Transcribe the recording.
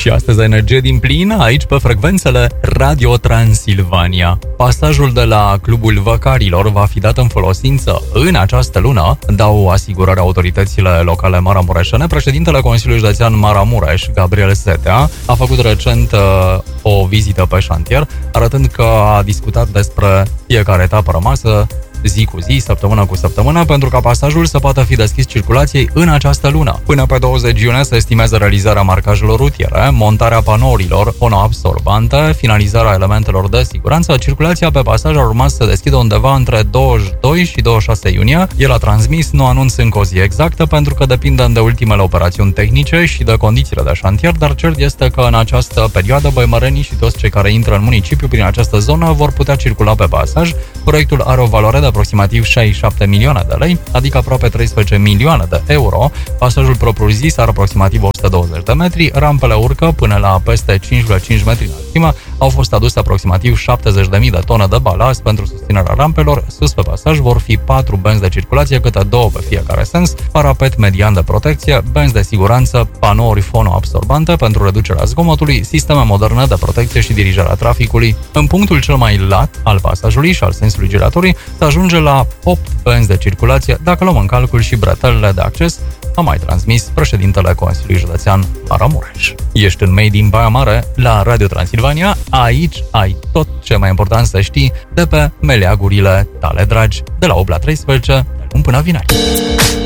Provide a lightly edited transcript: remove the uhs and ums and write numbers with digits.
Și astăzi energie din plin aici pe frecvențele Radio Transilvania. Pasajul de la Clubul Văcarilor va fi dat în folosință în această lună, dau asigurare autoritățile locale maramureșene. Președintele Consiliului Județean Maramureș, Gabriel Setea, a făcut recent o vizită pe șantier, arătând că a discutat despre fiecare etapă rămasă, zi cu zi, săptămână cu săptămână, pentru ca pasajul să poată fi deschis circulației în această lună. Până pe 20 iunie se estimează realizarea marcajelor rutiere, montarea panourilor fonoabsorbante, finalizarea elementelor de siguranță. Circulația pe pasaj ar urma să se deschidă undeva între 22 și 26 iunie. El a transmis, nu anunț încă o zi exactă, pentru că depinde de ultimele operațiuni tehnice și de condițiile de șantier, dar cert este că în această perioadă băimărenii și toți cei care intră în municipiu prin această zonă vor putea circula pe pasaj. Proiectul are o valoare de aproximativ 67 milioane de lei, adică aproape 13 milioane de euro. Pasajul propriu-zis are aproximativ 120 de metri, rampele urcă până la peste 5,5 metri înălțime, au fost aduse aproximativ 70.000 de tone de balast pentru susținerea rampelor. Sus pe pasaj vor fi 4 benzi de circulație, câte 2 pe fiecare sens, parapet median de protecție, benzi de siguranță, panouri fonoabsorbante pentru reducerea zgomotului, sisteme moderne de protecție și dirijarea traficului. În punctul cel mai lat al pasajului și al sensului giratorii se ajunge la 8 benzi de circulație, dacă luăm în calcul și bretelele de acces, a mai transmis președintele Consiliului Județean Maramureș. Ești în Made in Baia Mare la Radio Transilvania, aici ai tot ce mai important să știi de pe meleagurile tale dragi, de la 8 la 13, până vineri.